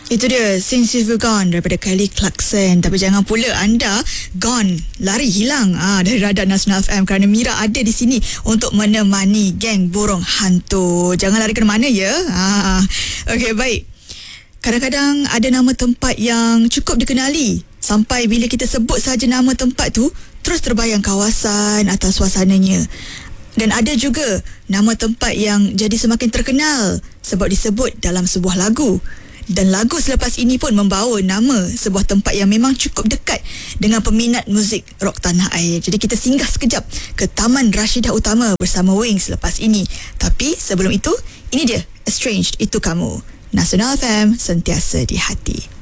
Itu dia Since You've Gone daripada Kelly Clarkson. Tapi jangan pula anda gone, lari hilang dari radar Nasional FM, kerana Mira ada di sini untuk menemani geng burung hantu. Jangan lari ke mana ya. Okey, baik. Kadang-kadang ada nama tempat yang cukup dikenali, sampai bila kita sebut saja nama tempat tu terus terbayang kawasan atau suasananya. Dan ada juga nama tempat yang jadi semakin terkenal sebab disebut dalam sebuah lagu. Dan lagu selepas ini pun membawa nama sebuah tempat yang memang cukup dekat dengan peminat muzik rock tanah air. Jadi kita singgah sekejap ke Taman Rashidah Utama bersama Wings selepas ini. Tapi sebelum itu, ini dia Estranged Itu Kamu. Nasional FM, sentiasa di hati.